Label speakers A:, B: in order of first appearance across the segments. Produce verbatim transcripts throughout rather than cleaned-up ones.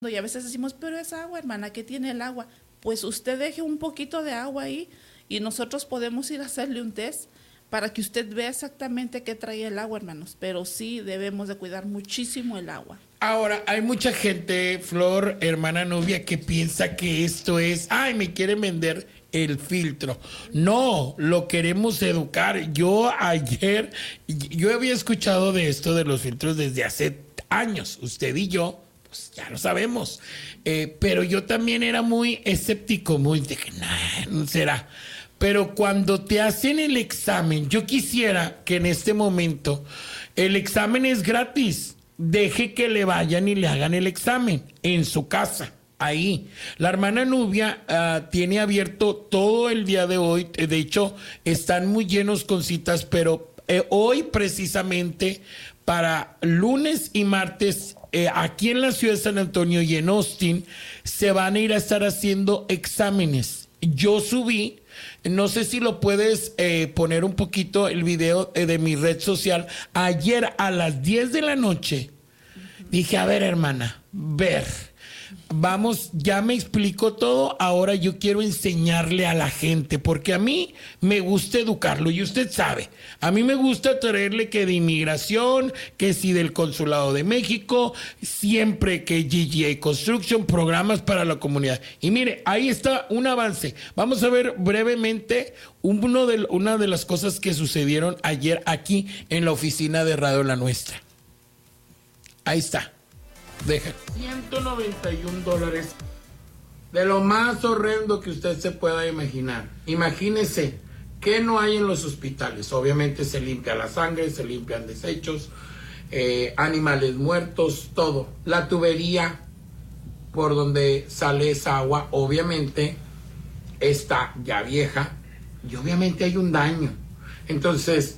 A: Y a veces decimos, pero es agua, hermana, ¿qué tiene el agua? Pues usted deje un poquito de agua ahí y nosotros podemos ir a hacerle un test para que usted vea exactamente qué trae el agua, hermanos. Pero sí debemos de cuidar muchísimo el agua.
B: Ahora, hay mucha gente, Flor, hermana Nubia, que piensa que esto es, ay, me quieren vender el filtro. No, lo queremos educar. Yo ayer, yo había escuchado de esto de los filtros desde hace años, usted y yo. Pues ya lo sabemos, eh, pero yo también era muy escéptico, muy de que nah, no será. Pero cuando te hacen el examen, yo quisiera que en este momento el examen es gratis. Deje que le vayan y le hagan el examen en su casa. Ahí. La hermana Nubia uh, tiene abierto todo el día de hoy. De hecho, están muy llenos con citas, pero eh, hoy precisamente para lunes y martes eh, aquí en la ciudad de San Antonio y en Austin se van a ir a estar haciendo exámenes. Yo subí, no sé si lo puedes eh, poner un poquito el video eh, de mi red social. Ayer a las diez de la noche dije, a ver, hermana, ver, vamos, ya me explicó todo, ahora yo quiero enseñarle a la gente, porque a mí me gusta educarlo, y usted sabe, a mí me gusta traerle que de inmigración, que si del Consulado de México, siempre que G G A Construction, programas para la comunidad. Y mire, ahí está un avance. Vamos a ver brevemente uno de, una de las cosas que sucedieron ayer aquí en la oficina de Radio La Nuestra. Ahí está. Deja. ciento noventa y un dólares. De lo más horrendo que usted se pueda imaginar. Imagínese qué no hay en los hospitales. Obviamente se limpia la sangre, se limpian desechos, eh, animales muertos, todo. La tubería por donde sale esa agua, obviamente, está ya vieja. Y obviamente hay un daño. Entonces,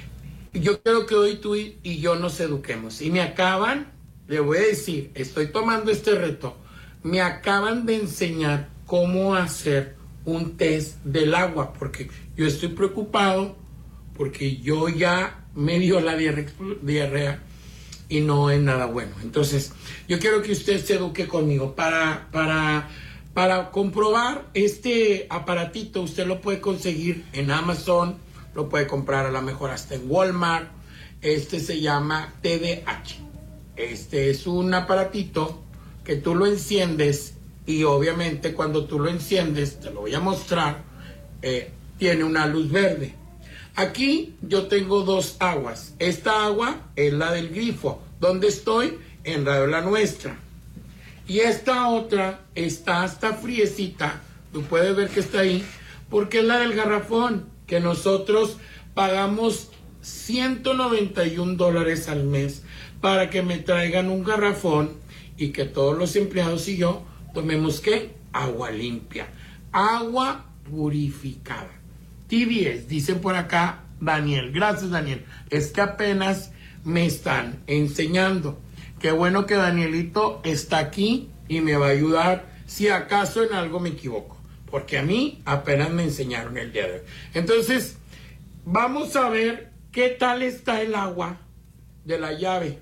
B: yo quiero que hoy tú y yo nos eduquemos. Y me acaban, le voy a decir, estoy tomando este reto, me acaban de enseñar cómo hacer un test del agua, porque yo estoy preocupado, porque yo ya me dio la diarrea y no es nada bueno. Entonces, yo quiero que usted se eduque conmigo. Para, para, para comprobar este aparatito, usted lo puede conseguir en Amazon, lo puede comprar a lo mejor hasta en Walmart. Este se llama T D H. Este es un aparatito que tú lo enciendes y obviamente cuando tú lo enciendes, te lo voy a mostrar, eh, tiene una luz verde. Aquí yo tengo dos aguas. Esta agua es la del grifo, donde estoy en Radio La Nuestra. Y esta otra está hasta friecita, tú puedes ver que está ahí, porque es la del garrafón, que nosotros pagamos ciento noventa y un dólares al mes para que me traigan un garrafón y que todos los empleados y yo tomemos, ¿qué? Agua limpia, agua purificada. T V S, dicen por acá Daniel. Gracias, Daniel. Es que apenas me están enseñando. Qué bueno que Danielito está aquí y me va a ayudar si acaso en algo me equivoco, porque a mí apenas me enseñaron el día de hoy. Entonces, vamos a ver qué tal está el agua de la llave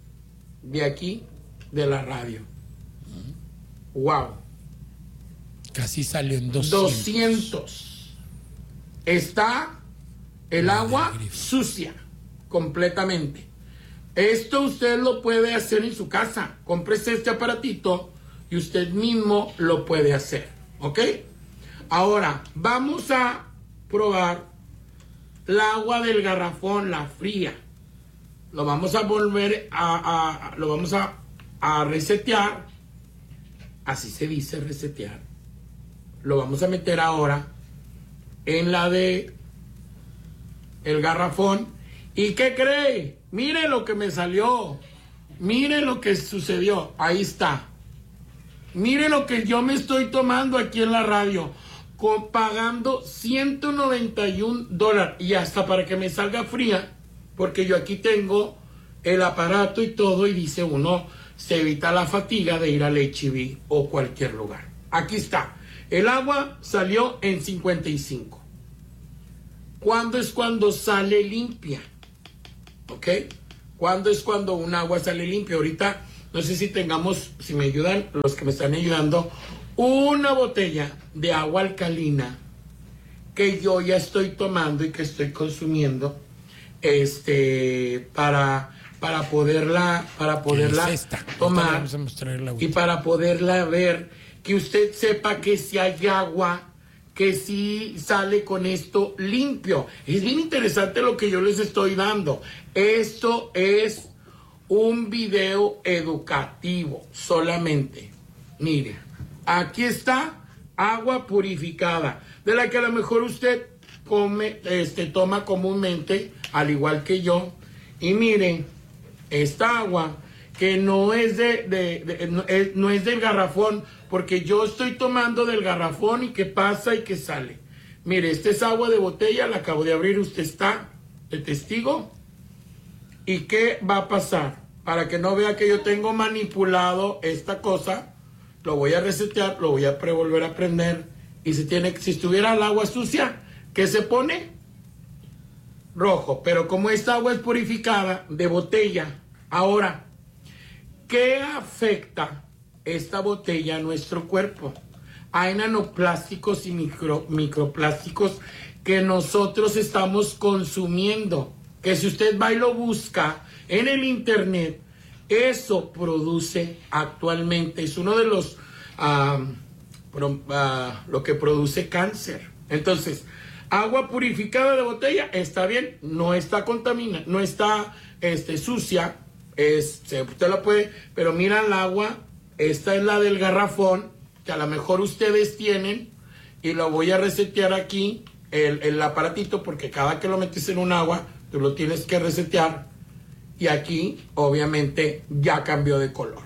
B: de aquí, de la radio. Wow. Casi salió en doscientos.
A: doscientos. Está el agua sucia, completamente. Esto usted lo puede hacer en su casa. Cómprese este aparatito y usted mismo lo puede hacer. ¿Ok? Ahora, vamos a probar el agua del garrafón, la fría. Lo vamos a volver a, a, a lo vamos a, a resetear. Así se dice, resetear. Lo vamos a meter ahora en la de el garrafón. ¿Y qué cree? Mire lo que me salió. Mire lo que sucedió. Ahí está. Mire lo que yo me estoy tomando aquí en la radio, con, pagando ciento noventa y un dólares. Y hasta para que me salga fría, porque yo aquí tengo el aparato y todo, y dice uno, se evita la fatiga de ir al H E B o cualquier lugar. Aquí está. El agua salió en cincuenta y cinco. ¿Cuándo es cuando sale limpia? ¿Ok? ¿Cuándo es cuando un agua sale limpia? Ahorita no sé si tengamos, si me ayudan, los que me están ayudando, una botella de agua alcalina que yo ya estoy tomando y que estoy consumiendo, este, para, para poderla, para poderla tomar y para poderla ver, que usted sepa que si hay agua, que sí sale con esto limpio. Es bien interesante lo que yo les estoy dando. Esto es un video educativo solamente. Mire, aquí está agua purificada, de la que a lo mejor usted come, este, toma comúnmente, al igual que yo. Y miren, esta agua que no es de, de, de no, es, no es del garrafón, porque yo estoy tomando del garrafón y que pasa y que sale. Mire, esta es agua de botella, la acabo de abrir, usted está de testigo. ¿Y qué va a pasar? Para que no vea que yo tengo manipulado esta cosa, lo voy a resetear, lo voy a pre volver a prender. Y si, tiene, si estuviera el agua sucia, ¿qué se pone? Rojo. Pero como esta agua es purificada de botella, ahora, ¿qué afecta esta botella a nuestro cuerpo? Hay nanoplásticos y micro, microplásticos que nosotros estamos consumiendo, que si usted va y lo busca en el internet, eso produce actualmente, es uno de los, uh, pro, uh, lo que produce cáncer. Entonces, agua purificada de botella, está bien, no está contaminada, no está este, sucia, es, usted la puede, pero mira el agua, esta es la del garrafón, que a lo mejor ustedes tienen, y lo voy a resetear aquí, el, el aparatito, porque cada que lo metes en un agua, tú lo tienes que resetear, y aquí, obviamente, ya cambió de color.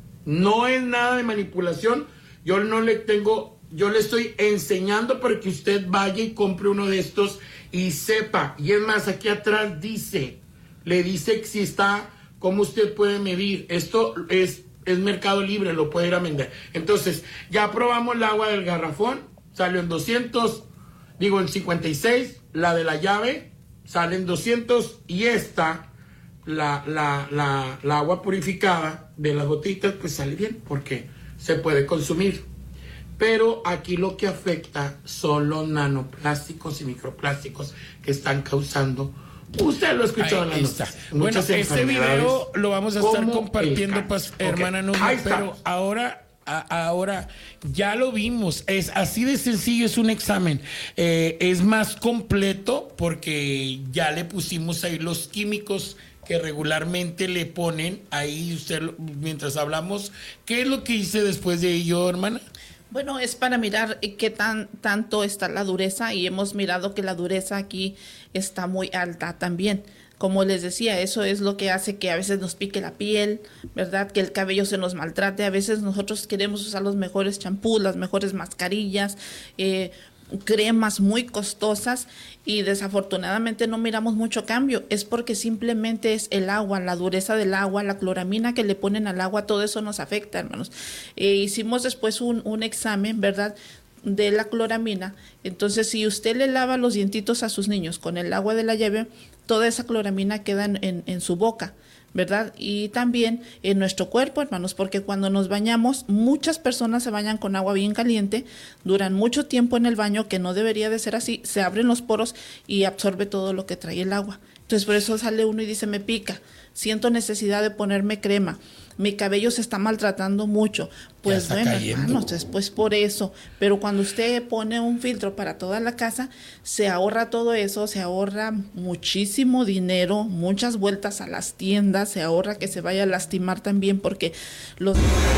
A: No es nada de manipulación, yo no le tengo, yo le estoy enseñando para que usted vaya y compre uno de estos y sepa, y es más, aquí atrás dice, le dice si está, cómo usted puede medir, esto es es mercado libre, lo puede ir a vender. Entonces, ya probamos el agua del garrafón, salió en doscientos, digo en cincuenta y seis, la de la llave sale en doscientos, y esta, la, la, la, la agua purificada de las botellitas, pues sale bien, porque se puede consumir. Pero aquí lo que afecta son los nanoplásticos y microplásticos que están causando. Usted lo ha escuchado en la noticia.
B: Bueno, este video lo vamos a estar compartiendo, pues, okay, hermana Nubia, pero ahora, a, ahora ya lo vimos. Es así de sencillo, es un examen. Eh, es más completo porque ya le pusimos ahí los químicos que regularmente le ponen ahí. Usted, mientras hablamos, ¿qué es lo que hice después de ello, hermana?
C: Bueno, es para mirar qué tan tanto está la dureza, y hemos mirado que la dureza aquí está muy alta también. Como les decía, eso es lo que hace que a veces nos pique la piel, ¿verdad? Que el cabello se nos maltrate. A veces nosotros queremos usar los mejores champús, las mejores mascarillas, eh, cremas muy costosas, y desafortunadamente no miramos mucho cambio. Es porque simplemente es el agua, la dureza del agua, la cloramina que le ponen al agua, todo eso nos afecta, hermanos. Eh, hicimos después un, un examen, ¿verdad?, de la cloramina. Entonces, si usted le lava los dientitos a sus niños con el agua de la llave, toda esa cloramina queda en, en, en su boca, ¿verdad? Y también en nuestro cuerpo, hermanos, porque cuando nos bañamos, muchas personas se bañan con agua bien caliente, duran mucho tiempo en el baño, que no debería de ser así, se abren los poros y absorbe todo lo que trae el agua. Entonces, por eso sale uno y dice, me pica, siento necesidad de ponerme crema, mi cabello se está maltratando mucho. Pues bueno, hermanos, es pues por eso. Pero cuando usted pone un filtro para toda la casa, se ahorra todo eso, se ahorra muchísimo dinero, muchas vueltas a las tiendas, se ahorra que se vaya a lastimar también, porque los...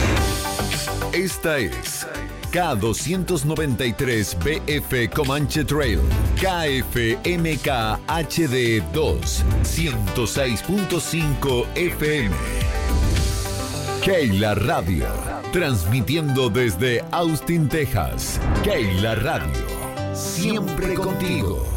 D: Esta es K doscientos noventa y tres B F Comanche Trail, K F M K H D dos, ciento seis punto cinco F M. Keila Radio, transmitiendo desde Austin, Texas. Keila Radio, siempre contigo.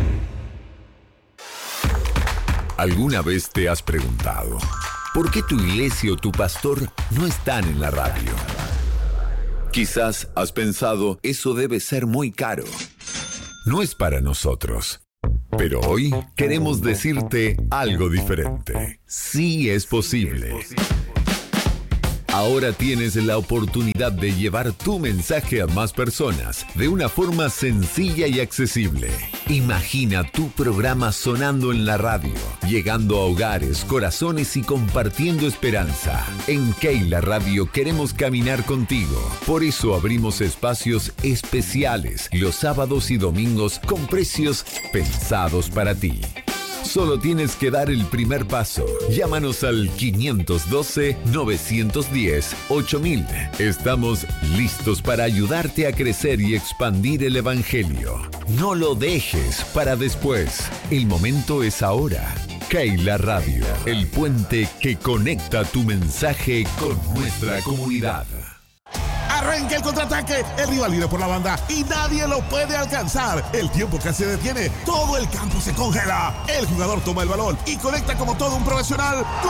D: ¿Alguna vez te has preguntado por qué tu iglesia o tu pastor no están en la radio? Quizás has pensado, eso debe ser muy caro. No es para nosotros. Pero hoy queremos decirte algo diferente. Sí es posible. Ahora tienes la oportunidad de llevar tu mensaje a más personas de una forma sencilla y accesible. Imagina tu programa sonando en la radio, llegando a hogares, corazones y compartiendo esperanza. En Keila Radio queremos caminar contigo. Por eso abrimos espacios especiales los sábados y domingos con precios pensados para ti. Solo tienes que dar el primer paso. Llámanos al quinientos doce, novecientos diez, ocho mil. Estamos listos para ayudarte a crecer y expandir el Evangelio. No lo dejes para después. El momento es ahora. Keila Radio, el puente que conecta tu mensaje con nuestra comunidad.
E: Arranca el contraataque, el rival viene por la banda y nadie lo puede alcanzar. El tiempo casi se detiene, todo el campo se congela. El jugador toma el balón y conecta como todo un profesional. ¡Gol!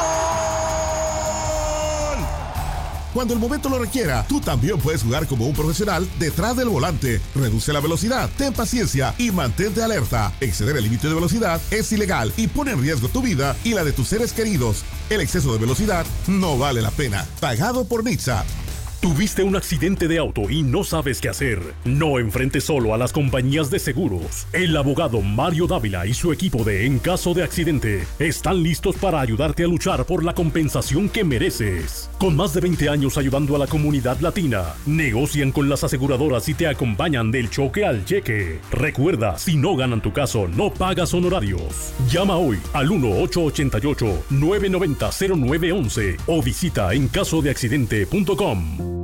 E: Cuando el momento lo requiera, tú también puedes jugar como un profesional detrás del volante. Reduce la velocidad, ten paciencia y mantente alerta. Exceder el límite de velocidad es ilegal y pone en riesgo tu vida y la de tus seres queridos. El exceso de velocidad no vale la pena. Pagado por Nixa.
F: ¿Tuviste un accidente de auto y no sabes qué hacer? No enfrentes solo a las compañías de seguros. El abogado Mario Dávila y su equipo de En Caso de Accidente están listos para ayudarte a luchar por la compensación que mereces. Con más de veinte años ayudando a la comunidad latina, negocian con las aseguradoras y te acompañan del choque al cheque. Recuerda, si no ganan tu caso, no pagas honorarios. Llama hoy al uno ocho ocho ocho, nueve nueve cero, cero nueve uno uno o visita en caso de accidente punto com.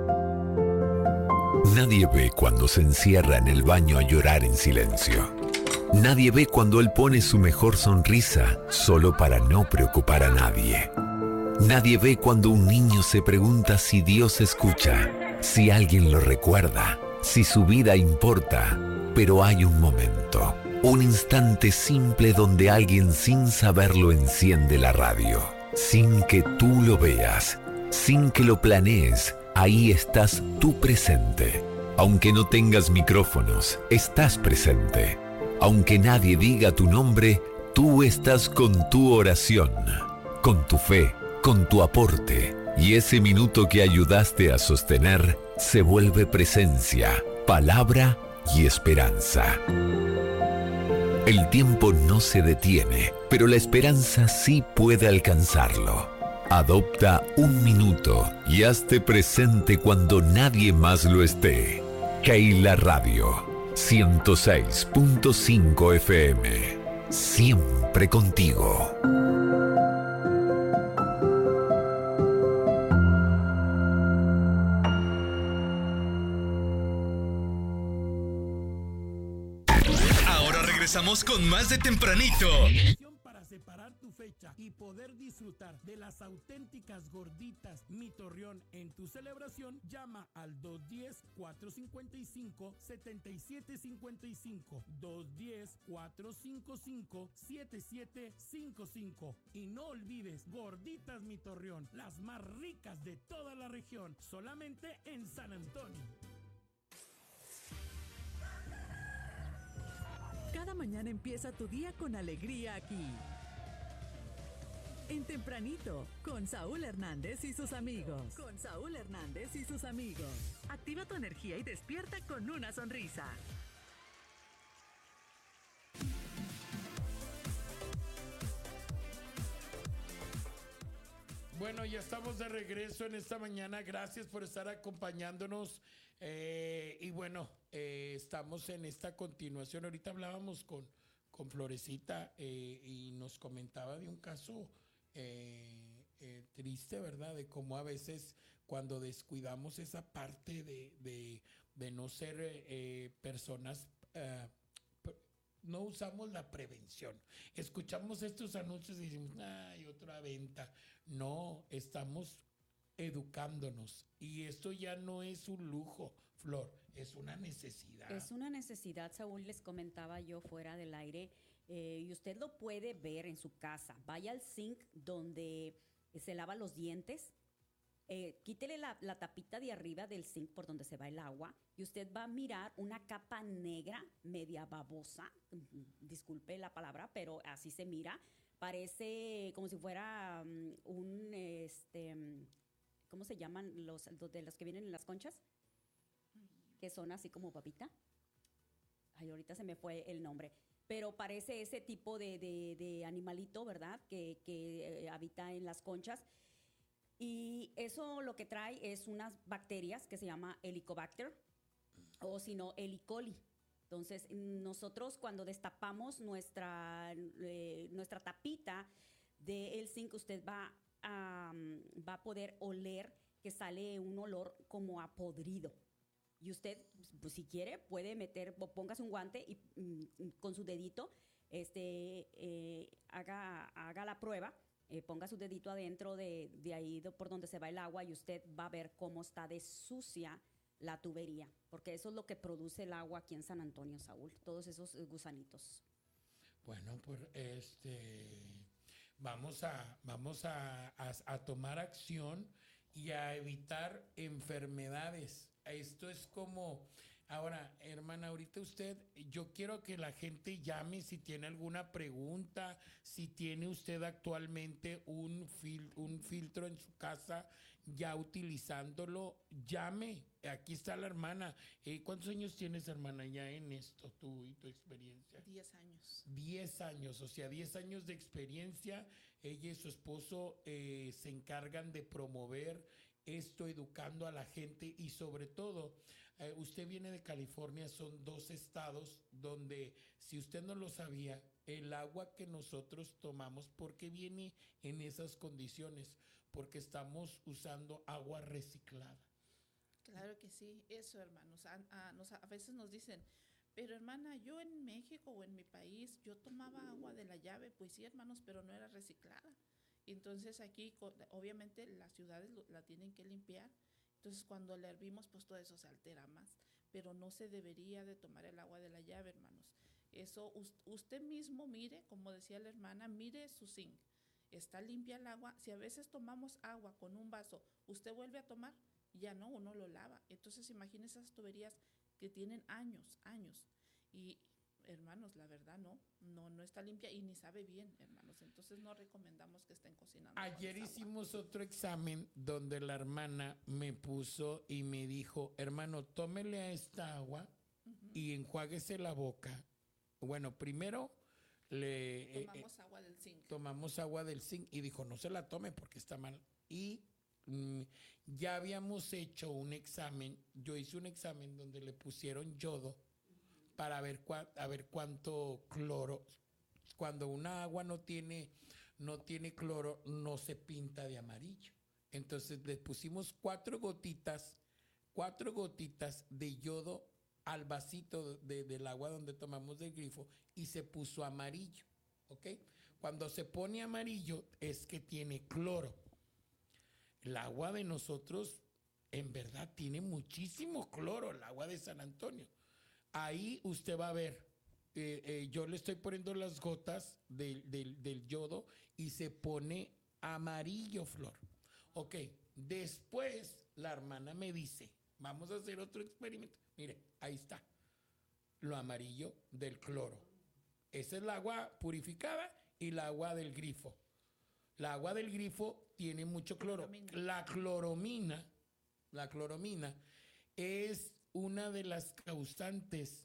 D: Nadie ve cuando se encierra en el baño a llorar en silencio. Nadie ve cuando él pone su mejor sonrisa solo para no preocupar a nadie. Nadie ve cuando un niño se pregunta si Dios escucha, si alguien lo recuerda, si su vida importa. Pero hay un momento, un instante simple donde alguien sin saberlo enciende la radio, sin que tú lo veas, sin que lo planees. Ahí estás tú presente. Aunque no tengas micrófonos, estás presente. Aunque nadie diga tu nombre, tú estás con tu oración, con tu fe, con tu aporte. Y ese minuto que ayudaste a sostener se vuelve presencia, palabra y esperanza. El tiempo no se detiene, pero la esperanza sí puede alcanzarlo. Adopta un minuto y hazte presente cuando nadie más lo esté. Keila Radio, ciento seis punto cinco F M. Siempre contigo.
G: Ahora regresamos con más de Tempranito.
B: Separar tu fecha y poder disfrutar de las auténticas gorditas Mi Torreón en tu celebración, llama al dos uno cero, cuatro cinco cinco, siete siete cinco cinco, dos uno cero, cuatro cinco cinco, siete siete cinco cinco. Y no olvides, Gorditas Mi Torreón, las más ricas de toda la región, solamente en San Antonio.
H: Cada mañana empieza tu día con alegría aquí. En Tempranito, con Saúl Hernández y sus amigos. Con Saúl Hernández y sus amigos. Activa tu energía y despierta con una sonrisa.
B: Bueno, ya estamos de regreso en esta mañana. Gracias por estar acompañándonos. Eh, y bueno, eh, estamos en esta continuación. Ahorita hablábamos con, con Florecita eh, y nos comentaba de un caso eh, eh, triste, ¿verdad? De cómo a veces cuando descuidamos esa parte de, de, de no ser eh, personas... Eh, no usamos la prevención. Escuchamos estos anuncios y decimos, ay, otra venta. No, estamos educándonos. Y esto ya no es un lujo, Flor, es una necesidad.
I: Es una necesidad, Saúl, les comentaba yo fuera del aire, eh, y usted lo puede ver en su casa. Vaya al zinc donde se lava los dientes. Eh, quítele la, la tapita de arriba del zinc por donde se va el agua y usted va a mirar una capa negra media babosa, disculpe la palabra, pero así se mira, parece como si fuera um, un, este, ¿cómo se llaman los, los de los que vienen en las conchas? Que son así como papita. Ay, ahorita se me fue el nombre. Pero parece ese tipo de, de, de animalito, ¿verdad? Que, que eh, habita en las conchas. Y eso lo que trae es unas bacterias que se llama Helicobacter o si no, H. coli. Entonces, nosotros cuando destapamos nuestra, eh, nuestra tapita del zinc, usted va a, va a poder oler que sale un olor como a podrido. Y usted, pues, si quiere, puede meter, póngase un guante y mm, con su dedito este, eh, haga, haga la prueba, eh, ponga su dedito adentro de, de ahí de, por donde se va el agua y usted va a ver cómo está de sucia la tubería, porque eso es lo que produce el agua aquí en San Antonio, Saúl, todos esos gusanitos.
B: Bueno, pues este, vamos a, vamos a, a, a tomar acción y a evitar enfermedades. Esto es como, ahora, hermana, ahorita usted, yo quiero que la gente llame si tiene alguna pregunta, si tiene usted actualmente un, fil, un filtro en su casa ya utilizándolo, llame. Aquí está la hermana. Eh, ¿Cuántos años tienes, hermana, ya en esto, tú y tu experiencia?
C: Diez años.
B: Diez años, o sea, diez años de experiencia. Ella y su esposo eh, se encargan de promover esto, educando a la gente y sobre todo, eh, usted viene de California, son dos estados donde, si usted no lo sabía, el agua que nosotros tomamos, ¿por qué viene en esas condiciones? Porque estamos usando agua reciclada.
C: Claro que sí, eso, hermanos. A, a, nos, a veces nos dicen, pero hermana, yo en México o en mi país, yo tomaba agua de la llave. Pues sí, hermanos, pero no era reciclada. Entonces aquí, obviamente, las ciudades la tienen que limpiar. Entonces cuando la hervimos, pues todo eso se altera más. Pero no se debería de tomar el agua de la llave, hermanos. Eso, usted mismo mire, como decía la hermana, mire su zinc. Está limpia el agua. Si a veces tomamos agua con un vaso, usted vuelve a tomar, ya no, uno lo lava. Entonces imagínese esas tuberías que tienen años, años. Y hermanos, la verdad no, no, no está limpia y ni sabe bien, hermanos. Entonces no recomendamos que estén cocinando.
B: Ayer hicimos otro examen donde la hermana me puso y me dijo, hermano, tómele a esta agua uh-huh. y enjuáguese la boca. Bueno, primero le
C: tomamos eh, agua del zinc.
B: Tomamos agua del zinc y dijo, no se la tome porque está mal. Y mm, ya habíamos hecho un examen, yo hice un examen donde le pusieron yodo para ver, cua, a ver cuánto cloro. Cuando una agua no tiene, no tiene cloro, no se pinta de amarillo. Entonces le pusimos cuatro gotitas, cuatro gotitas de yodo al vasito de, del agua donde tomamos del grifo y se puso amarillo. ¿Ok? Cuando se pone amarillo es que tiene cloro. El agua de nosotros en verdad tiene muchísimo cloro, el agua de San Antonio. Ahí usted va a ver, eh, eh, yo le estoy poniendo las gotas del, del, del yodo y se pone amarillo, Flor. Ok, después la hermana me dice, vamos a hacer otro experimento. Mire, ahí está, lo amarillo del cloro. Esa es el agua purificada y el agua del grifo. La agua del grifo tiene mucho cloro. La cloromina, la cloromina es una de las causantes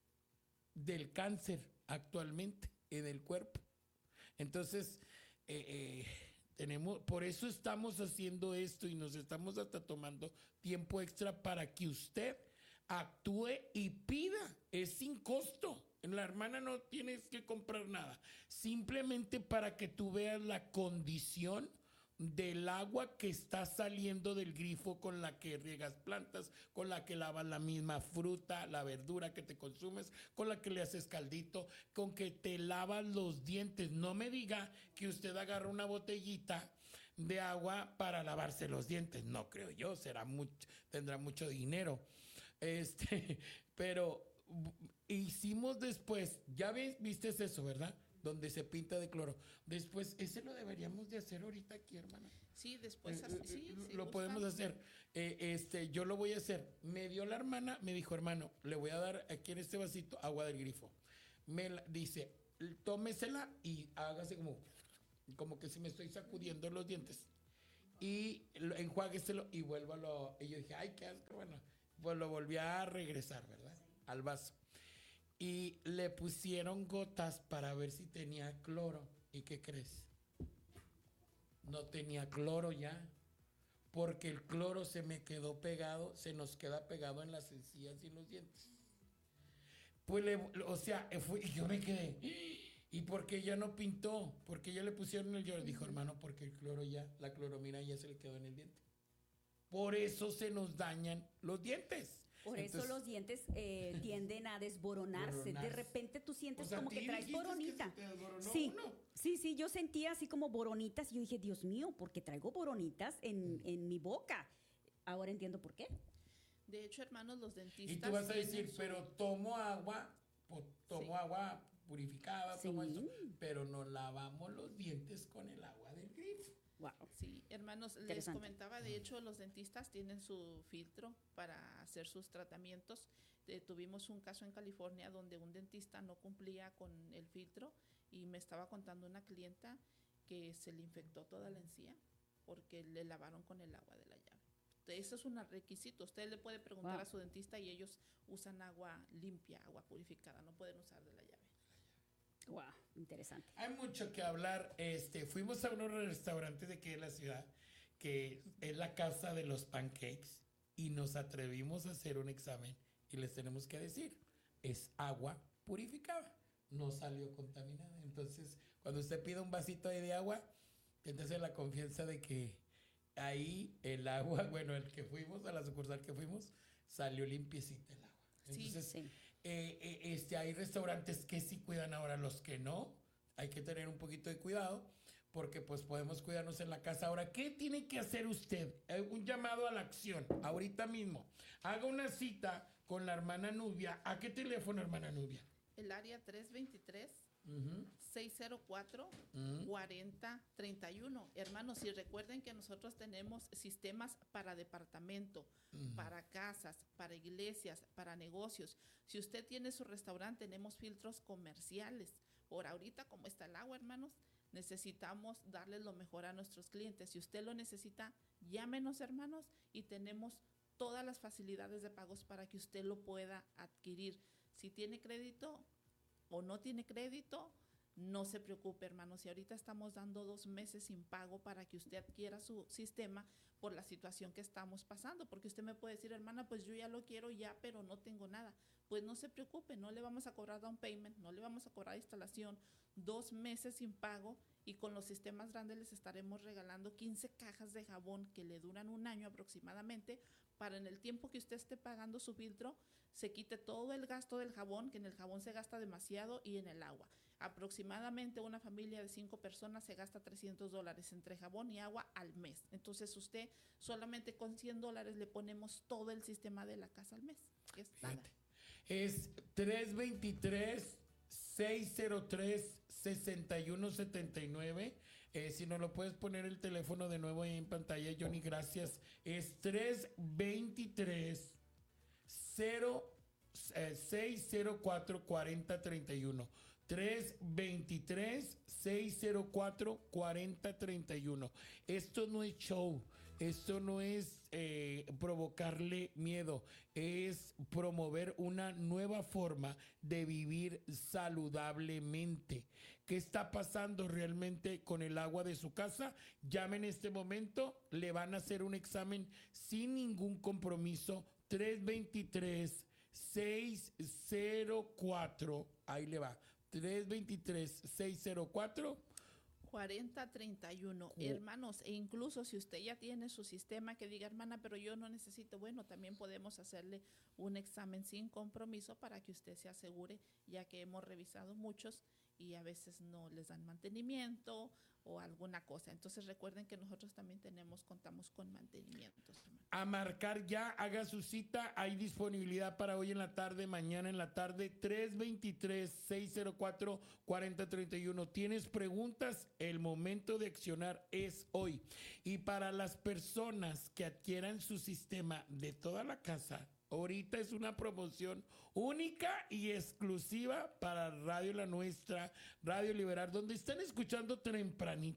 B: del cáncer actualmente en el cuerpo. Entonces, eh, eh, tenemos, por eso estamos haciendo esto y nos estamos hasta tomando tiempo extra para que usted actúe y pida. Es sin costo. La hermana no tienes que comprar nada. Simplemente para que tú veas la condición del agua que está saliendo del grifo con la que riegas plantas, con la que lavas la misma fruta, la verdura que te consumes, con la que le haces caldito, con que te lavas los dientes. No me diga que usted agarra una botellita de agua para lavarse los dientes. No creo yo, será mucho, tendrá mucho dinero. Este, pero hicimos después, ya ves, viste eso, ¿verdad? Donde se pinta de cloro. Después, ese lo deberíamos de hacer ahorita aquí, hermana.
C: Sí, después
B: eh,
C: sí,
B: sí, lo podemos hacer. Eh, este, yo lo voy a hacer. Me dio la hermana, me dijo, hermano, le voy a dar aquí en este vasito agua del grifo. Me la, dice, tómesela y hágase como, como que si me estoy sacudiendo los dientes. y lo- enjuágueselo y vuélvalo. Y yo dije, ay, qué asco. Bueno, pues lo volví a regresar, ¿verdad? Al vaso. Y le pusieron gotas para ver si tenía cloro. ¿Y qué crees? No tenía cloro ya. Porque el cloro se me quedó pegado, se nos queda pegado en las encías y en los dientes. Pues, le, o sea, fue, y yo me quedé. ¿Y por qué ya no pintó? Porque ya le pusieron el yodo. Dijo, hermano, porque el cloro ya, la cloromina ya se le quedó en el diente. Por eso se nos dañan los dientes.
I: Por
B: Entonces,
I: eso los dientes eh, tienden a desboronarse.
B: Boronarse.
I: De repente tú sientes
B: O sea,
I: como
B: ¿tú
I: que traes
B: dijiste
I: boronita.
B: que se te desboronó
I: Sí,
B: uno?
I: sí, sí, yo sentía así como boronitas y yo dije, Dios mío, porque traigo boronitas en, en mi boca. Ahora entiendo por qué.
C: De hecho, hermanos, los dentistas.
B: Y tú vas a
C: tienen
B: decir,
C: su-
B: pero tomo agua, po- tomo
C: Sí.
B: agua purificada,
I: Sí.
B: tomo eso, pero nos lavamos los dientes con el agua del grifo.
I: Wow.
C: Sí, hermanos, les
I: Interesante.
C: comentaba, de hecho, los dentistas tienen su filtro para hacer sus tratamientos. Eh, tuvimos un caso en California donde un dentista no cumplía con el filtro y me estaba contando una clienta que se le infectó toda la encía porque le lavaron con el agua de la llave. Entonces, eso es un requisito. Usted le puede preguntar
I: Wow.
C: a su dentista y ellos usan agua limpia, agua purificada, no pueden usar de la llave.
I: Wow, interesante.
B: Hay mucho que hablar. Este, fuimos a unos restaurantes de aquí de la ciudad, que es la casa de los pancakes, y nos atrevimos a hacer un examen y les tenemos que decir, es agua purificada, no salió contaminada. Entonces, cuando usted pide un vasito ahí de agua, entonces la confianza de que ahí el agua, bueno, el que fuimos, a la sucursal que fuimos, salió limpiecita el agua.
C: Sí,
B: Entonces,
I: sí.
B: eh, eh, este, hay restaurantes que sí cuidan, ahora los que no. Hay que tener un poquito de cuidado porque pues podemos cuidarnos en la casa. Ahora, ¿qué tiene que hacer usted? Eh, un llamado a la acción, ahorita mismo. Haga una cita con la hermana Nubia. ¿A qué teléfono, hermana Nubia?
C: El área tres veintitrés, seis cero cuatro, cuarenta treinta y uno. Hermanos, y recuerden que nosotros tenemos sistemas para departamento, para casas, para iglesias, para negocios. Si usted tiene su restaurante, tenemos filtros comerciales. Por ahorita, como está el agua, hermanos, necesitamos darle lo mejor a nuestros clientes. Si usted lo necesita, llámenos, hermanos, y tenemos todas las facilidades de pagos para que usted lo pueda adquirir. Si tiene crédito o no tiene crédito, no se preocupe, hermanos. Si ahorita estamos dando dos meses sin pago para que usted adquiera su sistema por la situación que estamos pasando, porque usted me puede decir, hermana, pues yo ya lo quiero ya, pero no tengo nada. Pues no se preocupe, no le vamos a cobrar down payment, no le vamos a cobrar instalación, dos meses sin pago, y con los sistemas grandes les estaremos regalando quince cajas de jabón que le duran un año aproximadamente, para en el tiempo que usted esté pagando su filtro, se quite todo el gasto del jabón, que en el jabón se gasta demasiado, y en el agua. Aproximadamente una familia de cinco personas se gasta trescientos dólares entre jabón y agua al mes. Entonces usted solamente con cien dólares le ponemos todo el sistema de la casa al mes. Es nada.
B: Fíjate. Es tres veintitrés, seis cero tres, sesenta y uno setenta y nueve. Eh, si no lo puedes poner el teléfono de nuevo ahí en pantalla, Johnny, gracias. Es tres veintitrés, seis cero cuatro, cuarenta treinta y uno. tres veintitrés, seis cero cuatro, cuarenta treinta y uno. Esto no es show, esto no es eh, provocarle miedo, es promover una nueva forma de vivir saludablemente. ¿Qué está pasando realmente con el agua de su casa? Llame en este momento, le van a hacer un examen sin ningún compromiso. tres veintitrés, seis cero cuatro, ahí le va. tres veintitrés, seis cero cuatro,
C: cuarenta treinta y uno. Hermanos, e incluso si usted ya tiene su sistema que diga, hermana, pero yo no necesito, bueno, también podemos hacerle un examen sin compromiso para que usted se asegure, ya que hemos revisado muchos y a veces no les dan mantenimiento o alguna cosa. Entonces recuerden que nosotros también tenemos, contamos con mantenimientos, hermano.
B: a marcar ya, haga su cita, hay disponibilidad para hoy en la tarde, mañana en la tarde, tres veintitrés, seis cero cuatro, cuarenta treinta y uno. ¿Tienes preguntas? El momento de accionar es hoy. Y para las personas que adquieran su sistema de toda la casa, ahorita es una promoción única y exclusiva para Radio La Nuestra, Radio Liberar, donde están escuchando tempranito.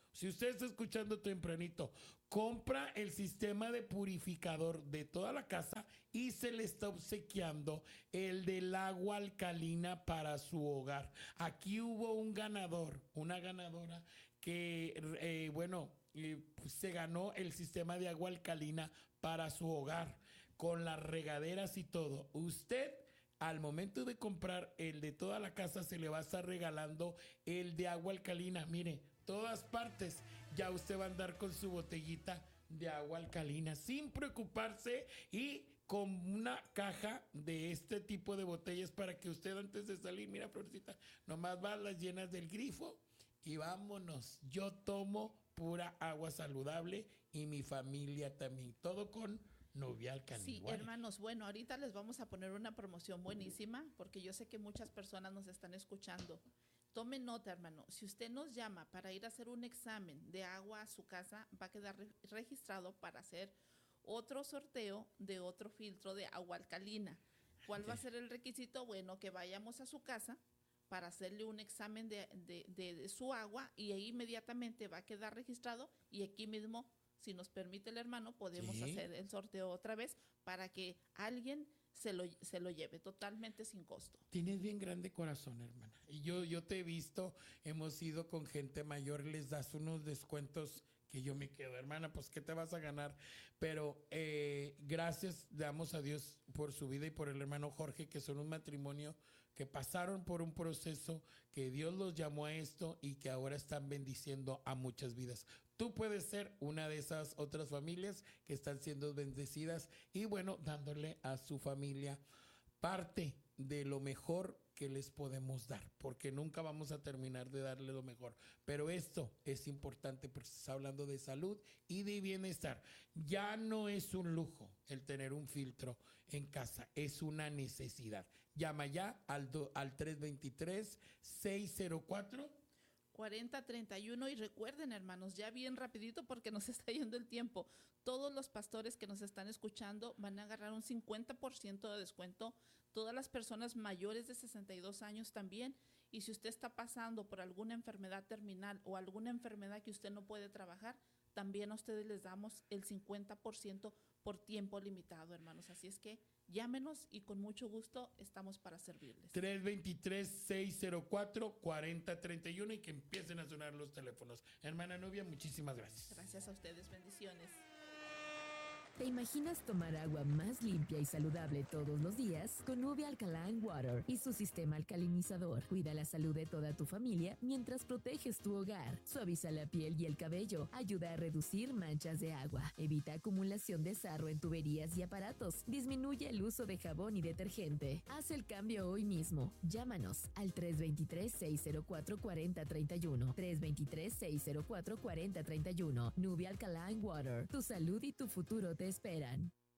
B: Si usted está escuchando tempranito, compra el sistema de purificador de toda la casa y se le está obsequiando el del agua alcalina para su hogar. Aquí hubo un ganador, una ganadora que, eh, bueno, eh, se ganó el sistema de agua alcalina para su hogar, con las regaderas y todo. Usted, al momento de comprar el de toda la casa, se le va a estar regalando el de agua alcalina. Mire, todas partes, ya usted va a andar con su botellita de agua alcalina sin preocuparse y con una caja de este tipo de botellas para que usted antes de salir, mira, Florcita, nomás va a las llenas del grifo y vámonos. Yo tomo pura agua saludable y mi familia también, todo con Nubia Alcalina.
C: Sí, hermanos, bueno, ahorita les vamos a poner una promoción buenísima porque yo sé que muchas personas nos están escuchando. Tome nota, hermano, si usted nos llama para ir a hacer un examen de agua a su casa, va a quedar re- registrado para hacer otro sorteo de otro filtro de agua alcalina. ¿Cuál va a ser el requisito? Bueno, que vayamos a su casa para hacerle un examen de, de, de, de su agua y ahí inmediatamente va a quedar registrado y aquí mismo, si nos permite el hermano, podemos
B: Sí.
C: hacer el sorteo otra vez para que alguien se lo, se lo lleve totalmente sin costo.
B: Tienes bien grande corazón, hermana. Y yo, yo te he visto, hemos ido con gente mayor, les das unos descuentos que yo me quedo, hermana, pues ¿qué te vas a ganar? Pero eh, gracias, damos a Dios por su vida y por el hermano Jorge, que son un matrimonio que pasaron por un proceso, que Dios los llamó a esto y que ahora están bendiciendo a muchas vidas. Tú puedes ser una de esas otras familias que están siendo bendecidas y bueno, dándole a su familia parte de lo mejor que les podemos dar, porque nunca vamos a terminar de darle lo mejor. Pero esto es importante porque se está hablando de salud y de bienestar. Ya no es un lujo el tener un filtro en casa, es una necesidad. Llama ya al, do, al tres dos tres, seis cero cuatro
C: cuarenta treinta y uno y recuerden, hermanos, ya bien rapidito porque nos está yendo el tiempo. Todos los pastores que nos están escuchando van a agarrar un cincuenta por ciento de descuento. Todas las personas mayores de sesenta y dos años también. Y si usted está pasando por alguna enfermedad terminal o alguna enfermedad que usted no puede trabajar, también a ustedes les damos el cincuenta por ciento por tiempo limitado, hermanos. Así es que llámenos y con mucho gusto estamos para servirles.
B: tres dos tres, seis cero cuatro, cuarenta treinta y uno y que empiecen a sonar los teléfonos. Hermana Nubia, muchísimas gracias.
C: Gracias a ustedes, bendiciones.
J: ¿Te imaginas tomar agua más limpia y saludable todos los días? Con Nubia Alkaline Water y su sistema alcalinizador. Cuida la salud de toda tu familia mientras proteges tu hogar. Suaviza la piel y el cabello. Ayuda a reducir manchas de agua. Evita acumulación de sarro en tuberías y aparatos. Disminuye el uso de jabón y detergente. Haz el cambio hoy mismo. Llámanos al tres dos tres, seis cero cuatro, cuarenta treinta y uno. tres dos tres, seis cero cuatro, cuarenta treinta y uno. Nubia Alkaline Water. Tu salud y tu futuro te esperan.